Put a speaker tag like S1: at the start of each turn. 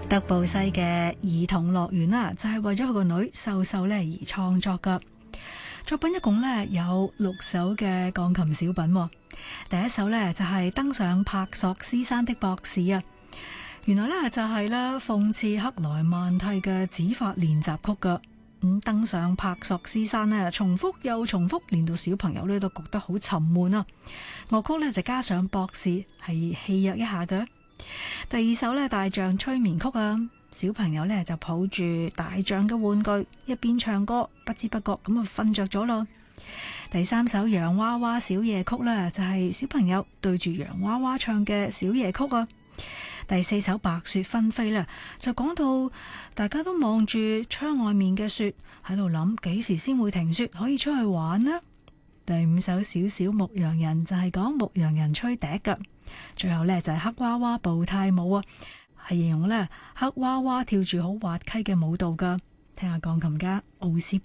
S1: 德布西嘅兒童樂園啦，就係為咗佢個女秀秀咧而創作噶。作品一共咧有6首嘅鋼琴小品。第一首咧就係登上柏索斯山的博士啊，原來咧就係咧諷刺克萊曼蒂嘅指法練習曲噶。登上柏索斯山咧，重複又重複，連到小朋友咧都覺得好沉悶啊。樂曲咧就加上博士係戲謔一下嘅。第二首咧大象催眠曲啊，小朋友咧就抱住大象嘅玩具，一邊唱歌，不知不覺咁啊瞓着咗咯。第三首洋娃娃小夜曲咧就係小朋友對住洋娃娃唱嘅小夜曲啊。第四首白雪紛飛咧就講到大家都望住窗外面嘅雪，喺度諗幾時先會停雪可以出去玩呢。第五首小小牧羊人就係講牧羊人吹笛噶。最後呢，就係黑娃娃步態舞啊，係形容呢黑娃娃跳住好滑稽嘅舞蹈噶。聽下鋼琴家奧斯